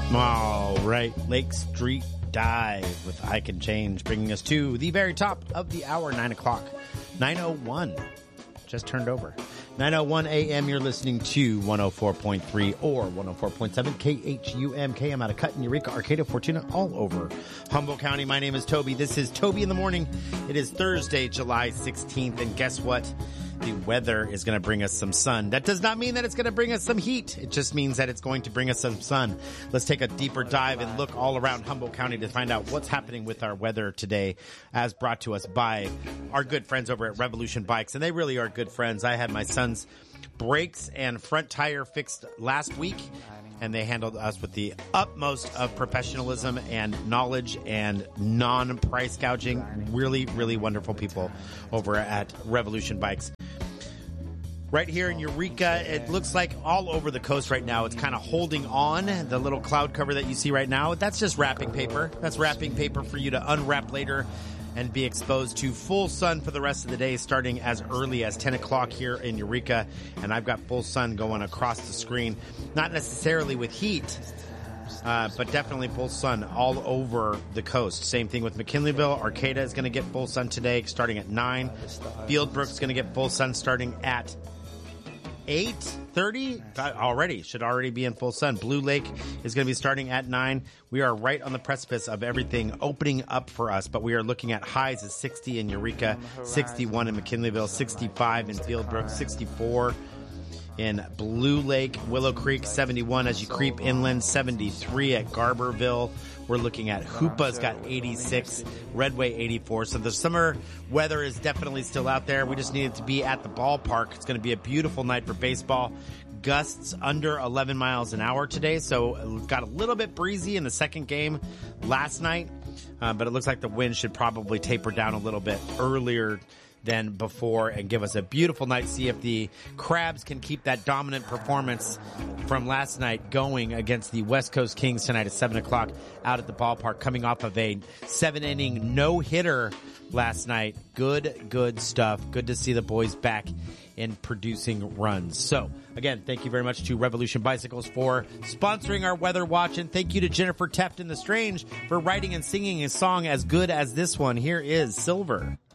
All right, Lake Street Dive with I Can Change, bringing us to the very top of the hour, 9 o'clock. 9:01, just turned over. 9:01 a.m., you're listening to 104.3 or 104.7 KHUM out of Cutten, Eureka, Arcata, Fortuna, all over Humboldt County. My name is Toby. This is Toby in the Morning. It is Thursday, July 16th, and guess what? The weather is going to bring us some sun. That does not mean that it's going to bring us some heat. It just means that it's going to bring us some sun. Let's take a deeper dive and look all around Humboldt County to find out what's happening with our weather today, as brought to us by our good friends over at Revolution Bikes. And they really are good friends. I had my son's brakes and front tire fixed last week, and they handled us with the utmost of professionalism and knowledge and non-price gouging. Really, really wonderful people over at Revolution Bikes. Right here in Eureka, it looks like all over the coast right now, it's kind of holding on. The little cloud cover that you see right now, that's just wrapping paper. That's wrapping paper for you to unwrap later and be exposed to full sun for the rest of the day, starting as early as 10 o'clock here in Eureka. And I've got full sun going across the screen, not necessarily with heat, but definitely full sun all over the coast. Same thing with McKinleyville. Arcata is going to get full sun today, starting at 9. Fieldbrook's going to get full sun starting at 8:30 already. Should already be in full sun. Blue Lake is going to be starting at 9. We are right on the precipice of everything opening up for us, but we are looking at highs of 60 in Eureka, 61 in McKinleyville, 65 in Fieldbrook, 64 in Blue Lake, Willow Creek, 71 as you creep inland, 73 at Garberville. We're looking at Hoopa's got 86, Redway 84. So the summer weather is definitely still out there. We just need it to be at the ballpark. It's going to be a beautiful night for baseball. Gusts under 11 miles an hour today. So it got a little bit breezy in the second game last night. But it looks like the wind should probably taper down a little bit earlier than before and give us a beautiful night. See if the Crabs can keep that dominant performance from last night going against the West Coast Kings tonight at 7 o'clock out at the ballpark, coming off of a 7-inning no-hitter last night. Good stuff. Good to see the boys back in producing runs. So, again, thank you very much to Revolution Bicycles for sponsoring our Weather Watch, and thank you to Jennifer Tefton the Strange for writing and singing a song as good as this one. Here is Silver.